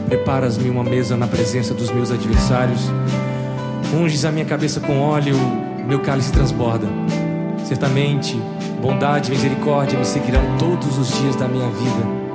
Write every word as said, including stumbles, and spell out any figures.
Preparas-me uma mesa na presença dos meus adversários. Unges a minha cabeça com óleo, meu cálice transborda. Certamente, bondade e misericórdia me seguirão todos os dias da minha vida,